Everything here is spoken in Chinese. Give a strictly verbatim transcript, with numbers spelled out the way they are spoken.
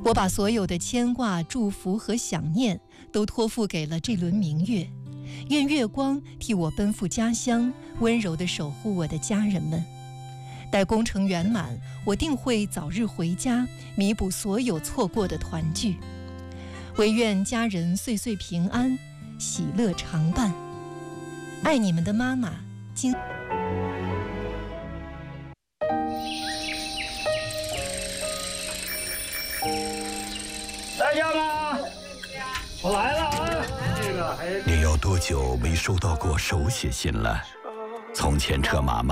我把所有的牵挂、祝福和想念都托付给了这轮明月，愿月光替我奔赴家乡，温柔地守护我的家人们。待工程圆满，我定会早日回家，弥补所有错过的团聚。唯愿家人岁岁平安，喜乐常伴。爱你们的妈妈金。 在家吗？我来了啊！这个还你有多久没收到过手写信了？从前车马慢